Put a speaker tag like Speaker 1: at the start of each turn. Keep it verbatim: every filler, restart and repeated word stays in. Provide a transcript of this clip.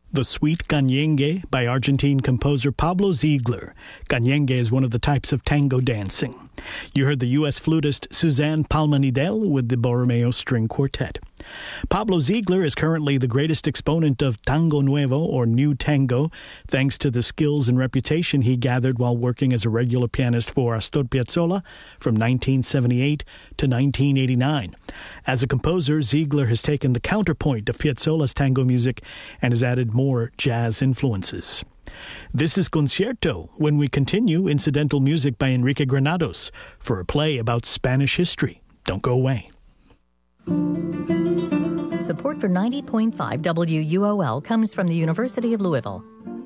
Speaker 1: The Suite Canyengue by Argentine composer Pablo Ziegler. Canyengue is one of the types of tango dancing. You heard the U S flutist Suzanne Palmanidel with the Borromeo String Quartet. Pablo Ziegler is currently the greatest exponent of tango nuevo, or new tango, thanks to the skills and reputation he gathered while working as a regular pianist for Astor Piazzolla from nineteen seventy-eight to nineteen eighty-nine. As a composer, Ziegler has taken the counterpoint of Piazzolla's tango music and has added more jazz influences. This is Concierto. When we continue, incidental music by Enrique Granados for a play about Spanish history. Don't go away.
Speaker 2: Support for ninety point five W U O L comes from the University of Louisville.